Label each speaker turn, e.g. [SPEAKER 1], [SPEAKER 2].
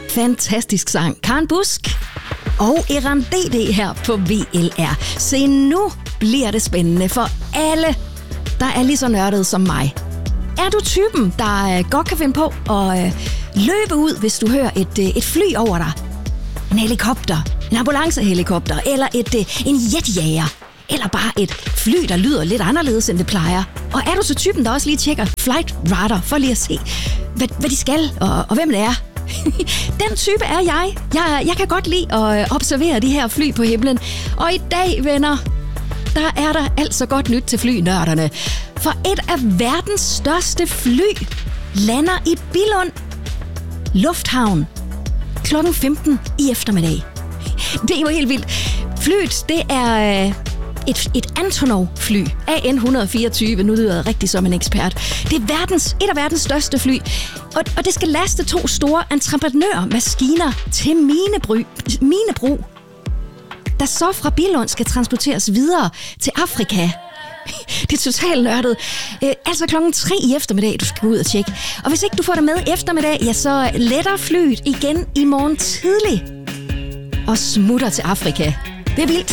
[SPEAKER 1] Fantastisk sang. Karen Busk og Eran DD her på VLR. Se, nu bliver det spændende for alle, der er lige så nørdet som mig. Er du typen, der godt kan finde på at løbe ud, hvis du hører et fly over dig? En helikopter, en ambulancehelikopter, eller en jetjager, eller bare et fly, der lyder lidt anderledes, end det plejer. Og er du så typen, der også lige tjekker Flight Radar for lige at se, hvad de skal, og hvem det er? Den type er jeg. Jeg kan godt lide at observere de her fly på himlen. Og i dag, venner, der er der altså godt nyt til flynørderne. For et af verdens største fly lander i Billund Lufthavn kl. 15 i eftermiddag. Det er jo helt vildt. Flyet, det er et Antonov-fly. AN-124, nu lyder jeg rigtig som en ekspert. Det er et af verdens største fly. Og det skal laste 2 store entreprenørmaskiner til minebrug, der så fra Billund skal transporteres videre til Afrika. Det er totalt nørdet. Altså kl. 3 i eftermiddag, du skal gå ud og tjekke. Og hvis ikke du får det med eftermiddag, ja, så letter flyet igen i morgen tidlig og smutter til Afrika. Det er vildt.